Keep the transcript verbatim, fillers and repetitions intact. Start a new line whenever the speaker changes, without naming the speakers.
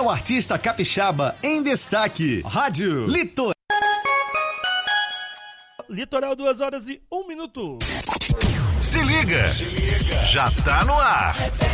o artista capixaba em destaque. Rádio Litoral.
Litoral, duas horas e um minuto.
Se liga, se liga, já tá no ar.